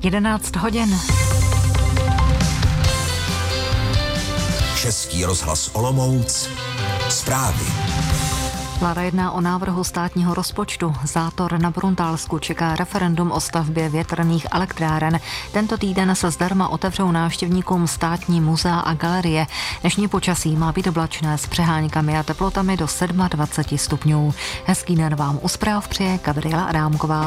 11 hodin. Český rozhlas Olomouc. Zprávy. Vláda jedná o návrhu státního rozpočtu. Zátor na Bruntálsku čeká referendum o stavbě větrných elektráren. Tento týden se zdarma otevřou návštěvníkům státní muzea a galerie. Dnešní počasí má být oblačné s přeháňkami a teplotami do 27 stupňů. Hezký den vám u zpráv přeje Gabriela Adámková.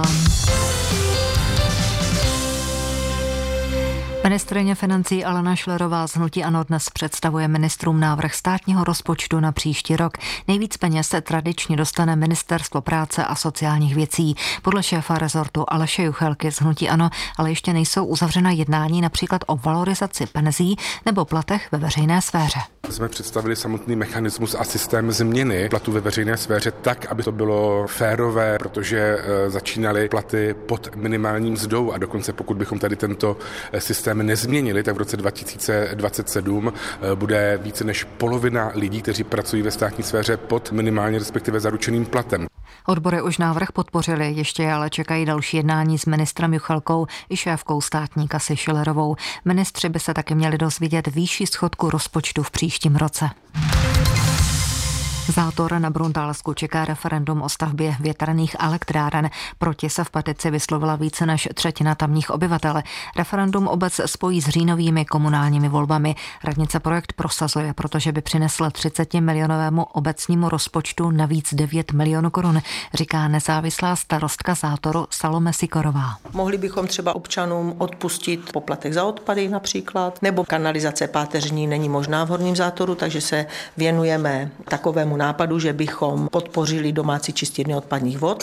Ministryně financí Alena Schillerová z hnutí ANO dnes představuje ministrům návrh státního rozpočtu na příští rok. Nejvíc peněz se tradičně dostane Ministerstvo práce a sociálních věcí. Podle šéfa rezortu Aleše Juchelky z hnutí ANO ale ještě nejsou uzavřena jednání například o valorizaci penzí nebo platech ve veřejné sféře. Jsme představili samotný mechanismus a systém změny platů ve veřejné sféře tak, aby to bylo férové, protože začínaly platy pod minimální mzdou a dokonce pokud bychom tady tento systém nezměnili, tak v roce 2027 bude více než polovina lidí, kteří pracují ve státní sféře pod minimálně respektive zaručeným platem. Odbory už návrh podpořili, ještě ale čekají další jednání s ministrem Juchelkou i šéfkou státní kasy Schillerovou. Ministři by se taky měli dozvědět výši schodku rozpočtu v příštím roce. Zátor na Bruntálsku čeká referendum o stavbě větrných elektráren. Proti se v petici vyslovila více než třetina tamních obyvatel. Referendum obec spojí s říjnovými komunálními volbami. Radnice projekt prosazuje, protože by přinesl 30 milionovému obecnímu rozpočtu navíc 9 milionů korun, říká nezávislá starostka Zátoru Salome Sikorová. Mohli bychom třeba občanům odpustit poplatek za odpady například, nebo kanalizace páteřní není možná v Horním Zátoru, takže se věnujeme takovému nápadu, že bychom podpořili domácí čistírny odpadních vod.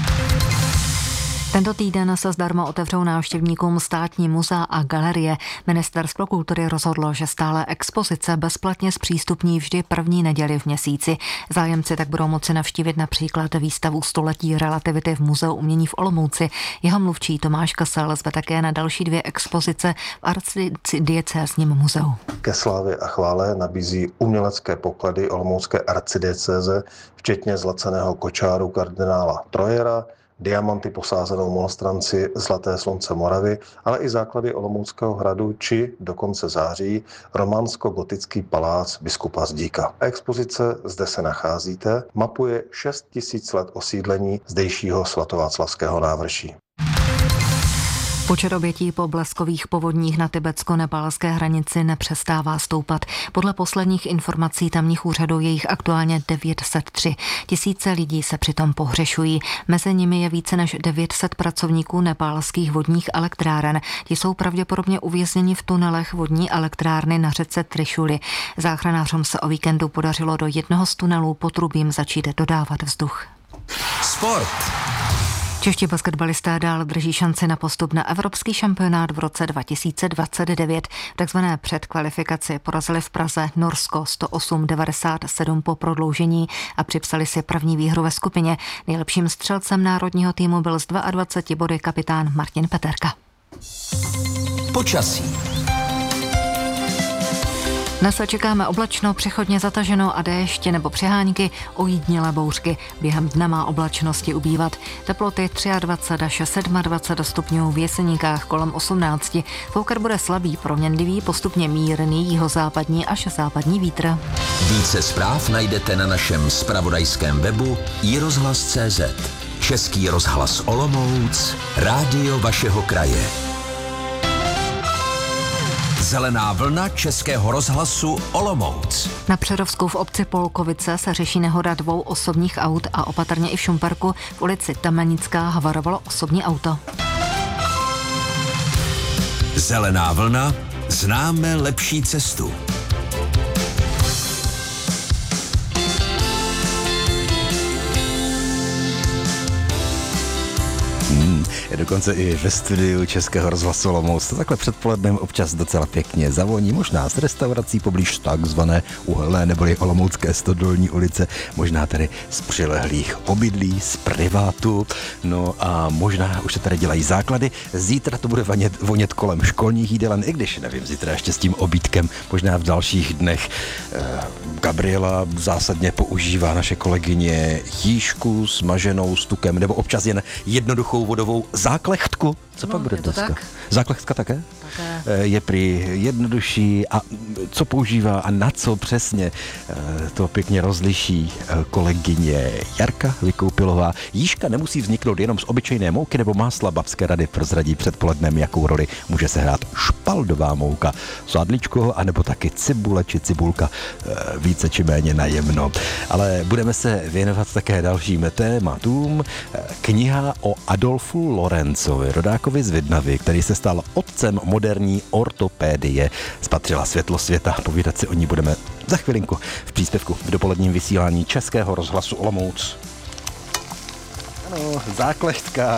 Tento týden se zdarma otevřou návštěvníkům státní muzea a galerie. Ministerstvo kultury rozhodlo, že stále expozice bezplatně zpřístupní vždy první neděli v měsíci. Zájemci tak budou moci navštívit například výstavu Století relativity v Muzeu umění v Olomouci. Jeho mluvčí Tomáš Kasal zve také na další 2 expozice v arcidiecézním muzeu. Ke slávě a chvále nabízí umělecké poklady olomoucké arcidiecéze, včetně zlaceného kočáru kardinála Trojera, diamanty posázenou monostranci Zlaté slunce Moravy, ale i základy Olomouckého hradu či do konce září románsko-gotický palác biskupa Zdíka. Expozice Zde se nacházíte mapuje 6 000 let osídlení zdejšího svatováclavského návrší. Počet obětí po bleskových povodních na tibetsko-nepálské hranici nepřestává stoupat. Podle posledních informací tamních úřadů je jich aktuálně 903. Tisíce lidí se přitom pohřešují. Mezi nimi je více než 900 pracovníků nepálských vodních elektráren. Ti jsou pravděpodobně uvězněni v tunelech vodní elektrárny na řece Trišuli. Záchranářům se o víkendu podařilo do jednoho z tunelů potrubím začít dodávat vzduch. Sport. Čeští basketbalisté dál drží šanci na postup na evropský šampionát v roce 2029. V takzvané předkvalifikaci porazili v Praze Norsko 108-97 po prodloužení a připsali si první výhru ve skupině. Nejlepším střelcem národního týmu byl z 22 body kapitán Martin Peterka. Počasí. Dnes čekáme oblačno, přechodně zataženo a déšť nebo přehánky, ojedinělé bouřky. Během dne má oblačnosti ubývat. Teploty 23 až 27 stupňů, v Jeseníkách kolem 18. Foukar bude slabý, proměnlivý, postupně mírný jihozápadní až západní vítr. Více zpráv najdete na našem zpravodajském webu iRozhlas.cz. Český rozhlas Olomouc, rádio vašeho kraje. Zelená vlna Českého rozhlasu Olomouc. Na Přerovsku v obci Polkovice se řeší nehoda 2 osobních aut a opatrně i v Šumperku v ulici Tamanická havarovalo osobní auto. Zelená vlna, známe lepší cestu. Je dokonce i ve studiu Českého rozhlasu Olomouc. To takhle předpolednem občas docela pěkně zavoní, možná z restaurací poblíž takzvané Uhelné neboli Olomoucké Stodolní ulice, možná tady z přilehlých obydlí, z privátu, no a možná už se tady dělají základy. Zítra to bude vonět kolem školních jídelen, i když nevím, zítra ještě s tím obídkem, možná v dalších dnech. Gabriela zásadně používá naše kolegyně jížku smaženou s tukem nebo občas jen jednoduchou vodovou záklechtku. Co pak bude dneska? Tak? Záklechtka také? Je prý jednodušší a co používá a na co přesně, to pěkně rozliší kolegyně Jarka Vykoupilová. Jížka nemusí vzniknout jenom z obyčejné mouky nebo másla. Babské rady prozradí předpolednem, jakou roli může sehrát špaldová mouka, sádličko, anebo taky cibule či cibulka, více či méně najemno. Ale budeme se věnovat také dalším tématům. Kniha o Adolfu Lorenzovi, rodákovi z Vidnavy, který se stal otcem moderní ortopédie, spatřila světlo světa. Povídat si o ní budeme za chvilinku v příspěvku v dopoledním vysílání Českého rozhlasu Olomouc. Ano, záklechtka